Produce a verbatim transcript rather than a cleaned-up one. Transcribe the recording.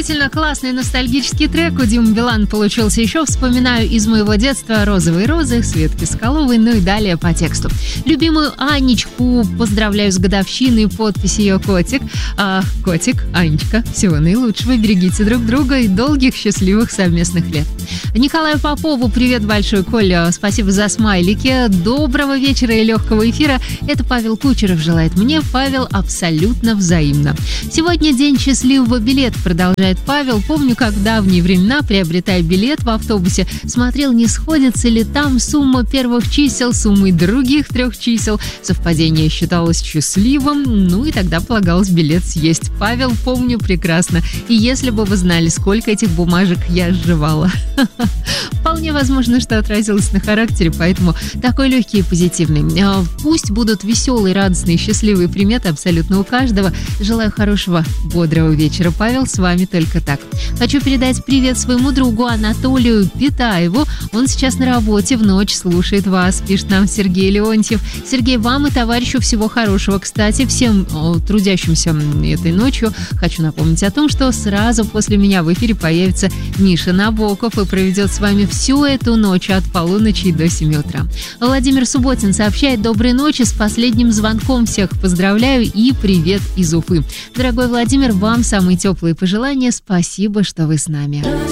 Действительно классный ностальгический трек у Димы Билана получился. Еще вспоминаю из моего детства «Розовые розы», Светки Соколовой, ну и далее по тексту. Любимую Анечку поздравляю с годовщиной, подпись ее «Котик». А, котик, Анечка, всего наилучшего, берегите друг друга и долгих счастливых совместных лет. Николаю Попову привет большой, Коля, спасибо за смайлики. Доброго вечера и легкого эфира. Это Павел Кучеров желает мне. Павел, абсолютно взаимно. Сегодня день счастливого билета, продолжает Павел. Помню, как в давние времена, приобретая билет в автобусе, смотрел, не сходится ли там сумма первых чисел с суммой других трех чисел. Совпадение считалось счастливым, ну и тогда полагалось билет съесть. Павел, помню прекрасно. И если бы вы знали, сколько этих бумажек я сживала. Вполне возможно, что отразилось на характере, поэтому такой легкий и позитивный. Пусть будут веселые, радостные, счастливые приметы абсолютно у каждого. Желаю хорошего, бодрого вечера. Павел, с вами только так. Хочу передать привет своему другу Анатолию Питаеву. Он сейчас на работе, в ночь слушает вас, пишет нам Сергей Леонтьев. Сергей, вам и товарищу всего хорошего. Кстати, всем трудящимся этой ночью хочу напомнить о том, что сразу после меня в эфире появится Миша Набоков и проведет с вами всю эту ночь от полуночи до семи утра. Владимир Субботин сообщает: доброй ночи, с последним звонком всех поздравляю и привет из Уфы. Дорогой Владимир, вам самые теплые пожелания. Спасибо, что вы с нами.